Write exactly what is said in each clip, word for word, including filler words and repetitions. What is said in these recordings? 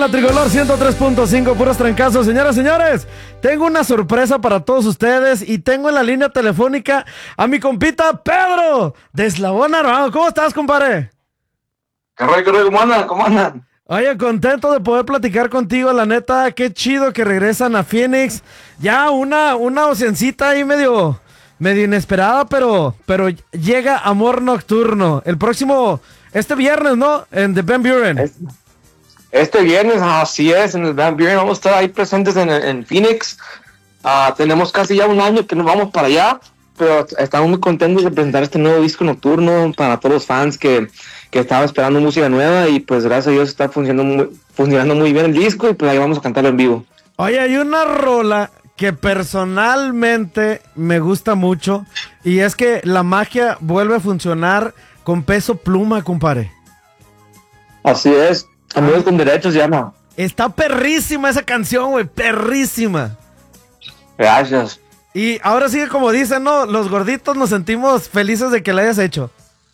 la Tricolor ciento tres punto cinco, puros trancazos. Señoras, señores, tengo una sorpresa para todos ustedes y tengo en la línea telefónica a mi compita Pedro de Eslabón Armado. ¿Cómo estás, compadre? ¿Qué rollo, qué rollo? ¿Cómo andan? ¿Cómo andan? Oye, contento de poder platicar contigo, la neta, qué chido que regresan a Phoenix. Ya una, una ausencita ahí medio, medio inesperada, pero, pero llega Amor Nocturno. El próximo, este viernes, ¿no? En The Van Buren. Este, este viernes, así es, en el Van Buren. Vamos a estar ahí presentes en, en Phoenix. Uh, tenemos casi ya un año que nos vamos para allá, pero estamos muy contentos de presentar este nuevo disco nocturno para todos los fans que, que estaban esperando música nueva, y pues gracias a Dios está funcionando muy, funcionando muy bien el disco, y pues ahí vamos a cantarlo en vivo. Oye, hay una rola que personalmente me gusta mucho, y es que la magia vuelve a funcionar con Peso Pluma, compadre. Así es, Amigos con Derechos se llama. Está perrísima esa canción, güey, perrísima. Gracias. Y ahora sí, como dicen, ¿no? Los gorditos nos sentimos felices de que la hayas hecho.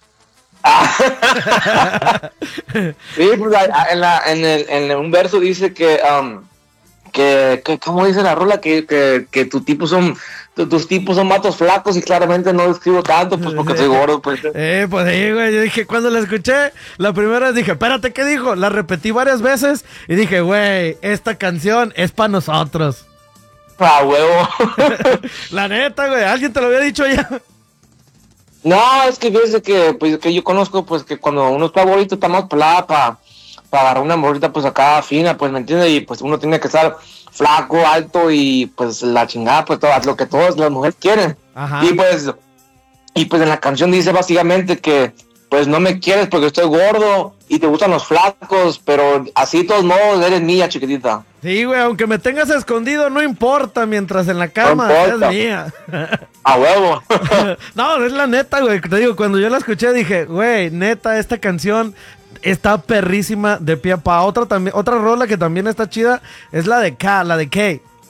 Sí, pues en, la, en, el, en un verso dice que, um, que, que ¿cómo dice la rola? Que, que, que tu tipo son, tu, tus tipos son matos flacos, y claramente no escribo tanto, pues porque soy gordo, pues. Eh, pues sí, güey, yo dije, cuando la escuché, la primera vez dije, espérate, ¿qué dijo? La repetí varias veces y dije, güey, esta canción es para nosotros. Ah, huevo. La neta, güey, ¿alguien te lo había dicho ya? No, es que fíjese que, pues, que yo conozco, pues, que cuando uno está bonito, está más pelada para pa agarrar una morrita, pues, acá fina, pues, ¿me entiendes? Y, pues, uno tiene que estar flaco, alto, y, pues, la chingada, pues, todo, lo que todas las mujeres quieren. Ajá. Y, pues, y, pues, en la canción dice básicamente que, pues, no me quieres porque estoy gordo y te gustan los flacos, pero así, de todos modos, eres mía, chiquitita. Sí, güey, aunque me tengas escondido, no importa, mientras en la cama no es mía. A huevo. No, es la neta, güey. Te digo, cuando yo la escuché dije, güey, neta, esta canción está perrísima de pie a pa. Otra, también, otra rola que también está chida es la de K, la de K.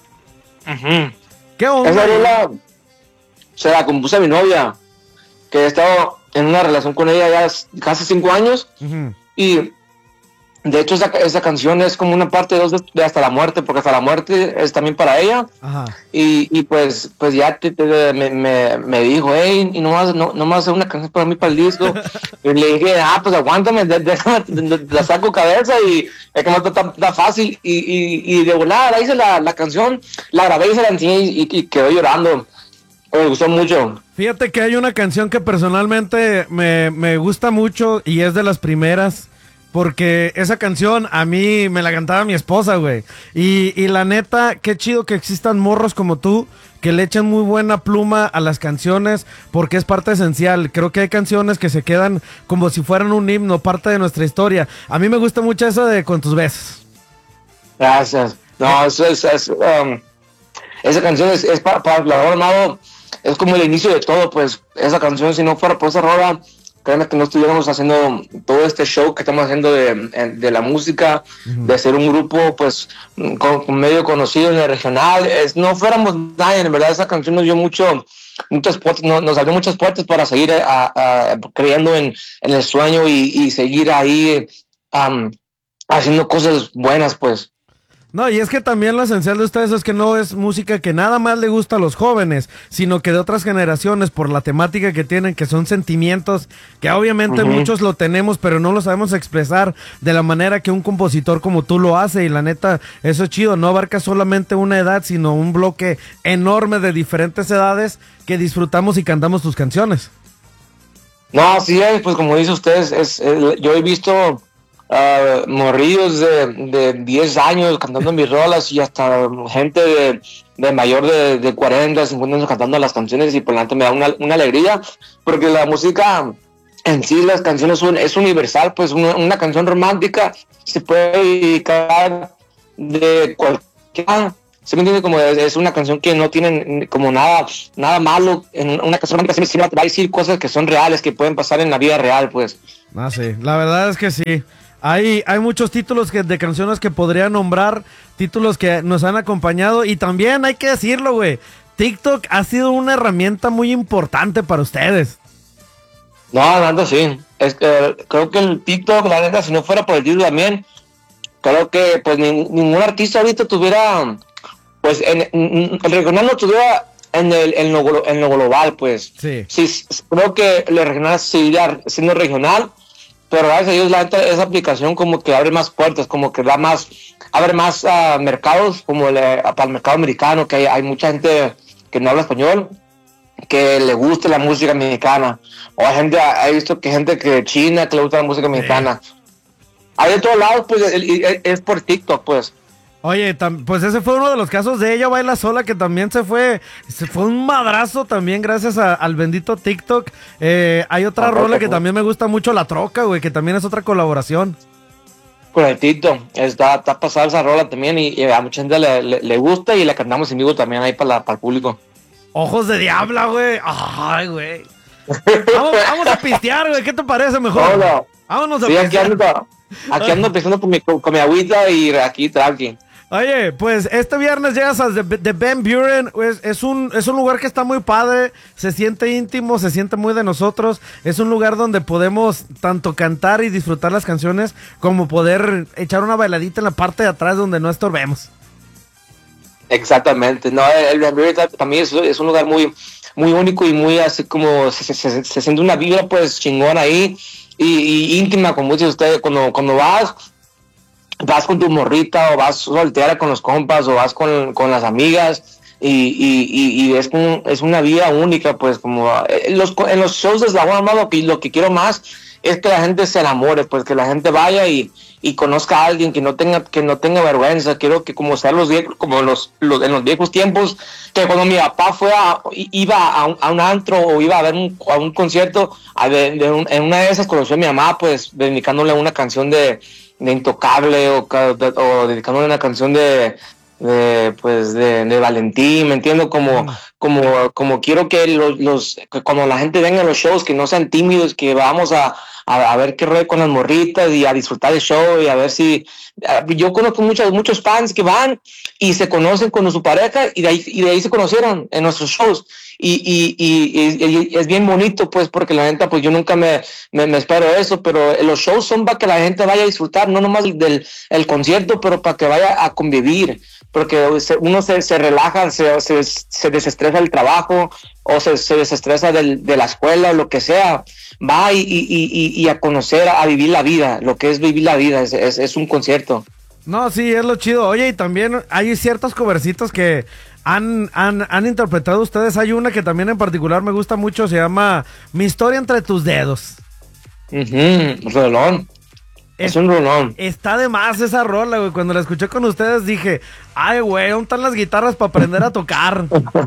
Uh-huh. ¿Qué onda? Esa rola se la compuse a mi novia, que he estado en una relación con ella ya casi cinco años. Uh-huh. Y de hecho esa, esa canción es como una parte dos de, de Hasta la Muerte, porque Hasta la Muerte es también para ella. Ajá. Y, y pues pues ya te, te, me, me, me dijo, hey, y no vas no, no vas a hacer una canción para mí para el disco. Y le dije, ah, pues aguántame, déjame, la saco cabeza, y es que no está tan, tan fácil. Y, y, y de volada hice la, la canción, la grabé y se la enseñé, y, y quedó llorando. Me gustó mucho. Fíjate que hay una canción que personalmente me, me gusta mucho, y es de las primeras, porque esa canción a mí me la cantaba mi esposa, güey. Y, y la neta, qué chido que existan morros como tú, que le echan muy buena pluma a las canciones, porque es parte esencial. Creo que hay canciones que se quedan como si fueran un himno, parte de nuestra historia. A mí me gusta mucho eso de Con tus besos. Gracias. No, eso es... es um, esa canción es, es para, para la Armado. Es como el inicio de todo, pues. Esa canción, si no fuera por esa rola, créeme que no estuviéramos haciendo todo este show que estamos haciendo de, de la música, uh-huh. de ser un grupo, pues, con, con medio conocido en el regional. Es, no fuéramos nadie, en verdad. Esa canción nos dio mucho, muchas puertas, no, nos abrió muchas puertas para seguir a, a, creyendo en, en el sueño, y, y seguir ahí um, haciendo cosas buenas, pues. No, y es que también lo esencial de ustedes es que no es música que nada más le gusta a los jóvenes, sino que de otras generaciones, por la temática que tienen, que son sentimientos, que obviamente uh-huh. muchos lo tenemos, pero no lo sabemos expresar de la manera que un compositor como tú lo hace, y la neta, eso es chido, no abarca solamente una edad, sino un bloque enorme de diferentes edades que disfrutamos y cantamos tus canciones. No, sí, pues como dice usted, es, es, es, yo he visto... Uh, morrillos de, de diez años cantando mis rolas, y hasta gente de, de mayor de, de cuarenta, cincuenta años cantando las canciones, y por lo tanto me da una, una alegría, porque la música en sí, las canciones son, es universal, pues una, una canción romántica se puede dedicar de cualquier... ¿Se me entiende? Como es, es una canción que no tiene como nada, nada malo. En una canción romántica siempre va a decir cosas que son reales, que pueden pasar en la vida real, pues. Ah, sí, la verdad es que sí. Hay, hay muchos títulos que, de canciones que podría nombrar, títulos que nos han acompañado, y también hay que decirlo, güey, TikTok ha sido una herramienta muy importante para ustedes. No, Nando, sí. Es que creo que el TikTok, la neta, si no fuera por el TikTok también, creo que pues ni, ningún artista ahorita tuviera, pues en, en, el regional no tuviera en, el, en, lo, en lo global, pues. Sí. Sí, creo que el regional seguiría siendo regional, pero gracias a Dios la gente, esa aplicación como que abre más puertas, como que da más, abre más uh, mercados, como le, para el mercado americano, que hay, hay mucha gente que no habla español, que le gusta la música mexicana, o hay gente, he visto que gente que China que le gusta la música mexicana. Sí. Hay de todos lados, pues es, es por TikTok, pues. Oye, pues ese fue uno de los casos de Ella Baila Sola, que también se fue, se fue un madrazo también gracias a, al bendito TikTok. Eh, hay otra ah, rola okay, que también me gusta mucho, La Troca, güey, que también es otra colaboración. Con el TikTok, está, está pasada esa rola también y, y a mucha gente le, le, le gusta y la cantamos en vivo también ahí para, la, para el público. Ojos de Diabla, güey. Ay, güey. Vamos, vamos a pistear, güey. ¿Qué te parece mejor? Hola. Vámonos a sí, pistear. Aquí ando, aquí ando pisando con mi, con mi agüita y aquí tranqui. Oye, pues este viernes llegas a The Van Buren, es, es, un, es un lugar que está muy padre, se siente íntimo, se siente muy de nosotros, es un lugar donde podemos tanto cantar y disfrutar las canciones como poder echar una bailadita en la parte de atrás donde no estorbemos. Exactamente, no, el Van Buren también es, es un lugar muy, muy único y muy así como se, se, se siente una vibra pues chingona ahí y, y íntima con muchos de ustedes cuando, cuando vas. Vas con tu morrita o vas soltera con los compas o vas con, con las amigas y, y, y, y es, un, es una vida única, pues como en los, en los shows de Eslabón Armado lo que, lo que quiero más es que la gente se enamore, pues que la gente vaya y, y conozca a alguien que no tenga que no tenga vergüenza. Quiero que como sean los viejos, como los, los en los viejos tiempos, que cuando mi papá fue a, iba a un, a un antro o iba a ver un, a un concierto, a ver, de un, en una de esas conoció a mi mamá, pues dedicándole una canción de de Intocable o, o dedicándole una canción de, de pues de, de Valentín, me entiendo, como, mm. como, como quiero que los, los que cuando la gente venga a los shows que no sean tímidos, que vamos a, a, a ver qué rollo con las morritas y a disfrutar el show y a ver si yo conozco muchos, muchos fans que van y se conocen con su pareja y de ahí, y de ahí se conocieron en nuestros shows. Y, y, y, y, y es bien bonito, pues, porque la gente, pues yo nunca me, me, me espero eso, pero los shows son para que la gente vaya a disfrutar, no nomás del el concierto, pero para que vaya a convivir, porque uno se, se relaja, se, se, se desestresa del trabajo o se, se desestresa del, de la escuela o lo que sea, va y, y, y, y a conocer, a vivir la vida, lo que es vivir la vida, es, es, es un concierto. No, sí, es lo chido. Oye, y también hay ciertos covercitos que han, han, han interpretado ustedes. Hay una que también en particular me gusta mucho, se llama Mi Historia Entre Tus Dedos. Uh-huh. Rolón. Es, es un rolón. Está de más esa rola, güey. Cuando la escuché con ustedes dije, ay, güey, ¿dónde están las guitarras para aprender a tocar?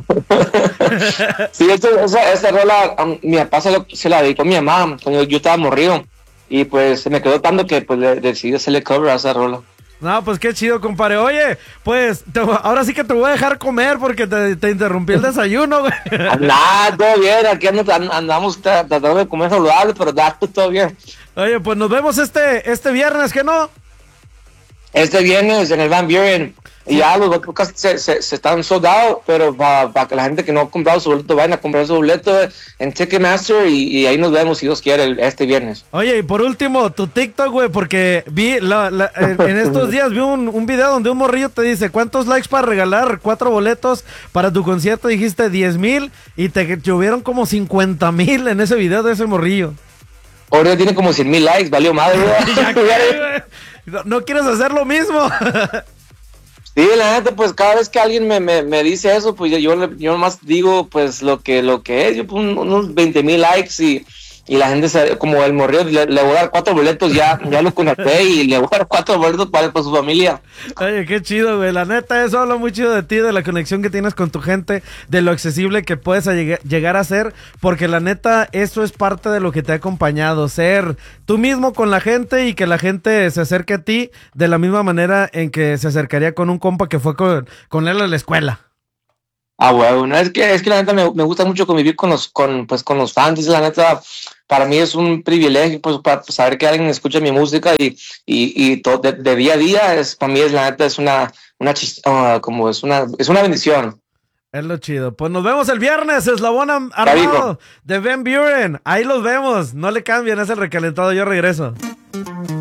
Sí, esto, esa, esa rola, um, mi papá se, lo, se la dedicó a mi mamá cuando yo estaba morrido. Y pues se me quedó tanto que pues le, decidí hacerle cover a esa rola. No, pues qué chido, compadre. Oye, pues te, ahora sí que te voy a dejar comer porque te, te interrumpí el desayuno, güey. Nada, todo bien. Aquí andamos tratando de comer saludable, pero da, todo bien. Oye, pues nos vemos este, este viernes, ¿qué no? Este viernes en el Van Buren. Y ya los boletos se, se, se están soldados, pero para pa que la gente que no ha comprado su boleto vayan a comprar su boleto en Ticketmaster y, y ahí nos vemos si Dios quiere el, este viernes. Oye, y por último, tu TikTok, güey, porque vi la, la, en, en estos días vi un, un video donde un morrillo te dice, ¿cuántos likes para regalar cuatro boletos para tu concierto? Dijiste diez mil y te llovieron como cincuenta mil en ese video de ese morrillo. Ahora tiene como cien mil likes, valió madre, güey. ¿No quieres hacer lo mismo? Sí, la neta, pues cada vez que alguien me, me, me dice eso, pues yo, yo, yo nomás digo pues lo que lo que es, yo pongo unos veinte mil likes y, y la gente, se, como el morrillo, le, le voy a dar cuatro boletos, ya, ya lo conecté y le voy a dar cuatro boletos para, para su familia. Oye, qué chido, güey, la neta, eso habla muy chido de ti, de la conexión que tienes con tu gente, de lo accesible que puedes a llegar, llegar a ser, porque la neta, eso es parte de lo que te ha acompañado, ser tú mismo con la gente y que la gente se acerque a ti de la misma manera en que se acercaría con un compa que fue con, con él a la escuela. Ah, bueno, no, es que es que la neta me, me gusta mucho convivir con los con pues con los fans, la neta para mí es un privilegio pues para saber que alguien escucha mi música y y, y todo de, de día a día es para mí es la neta es una una chist- uh, como es una es una bendición. Es lo chido. Pues nos vemos el viernes, Eslabón Armado de Van Buren. Ahí los vemos. No le cambien, es el recalentado. Yo regreso.